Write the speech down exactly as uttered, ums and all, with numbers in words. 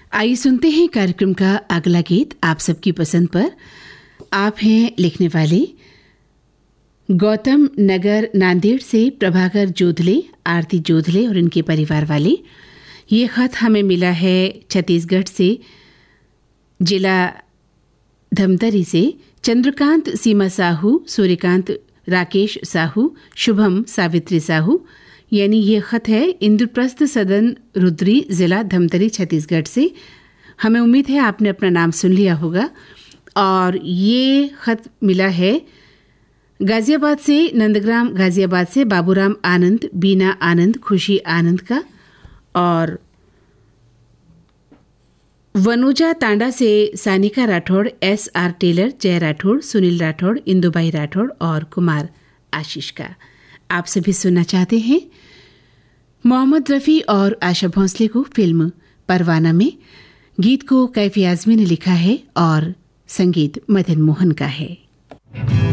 आइए सुनते हैं कार्यक्रम का अगला गीत आप सबकी पसंद पर। आप हैं लिखने वाले गौतम नगर नांदेड़ से प्रभाकर जोधले, आरती जोधले और इनके परिवार वाले। ये खत हमें मिला है छत्तीसगढ़ से, जिला धमतरी से। चंद्रकांत सीमा साहू, सूर्यकांत राकेश साहू, शुभम सावित्री साहू, यानी ये खत है इंद्रप्रस्थ सदन रुद्री, जिला धमतरी, छत्तीसगढ़ से। हमें उम्मीद है आपने अपना नाम सुन लिया होगा। और ये खत मिला है गाजियाबाद से, नंदग्राम गाजियाबाद से बाबूराम आनंद, बीना आनंद, खुशी आनंद का। और वनोजा तांडा से Sanika Rathore, S R Taylor, जय राठौड़, सुनील राठौड़, इंदुबाई राठौड़ और कुमार आशीष का। आप सभी सुनना चाहते हैं मोहम्मद रफ़ी और आशा भोंसले को फिल्म परवाना में। गीत को कैफी आज़मी ने लिखा है और संगीत मदन मोहन का है।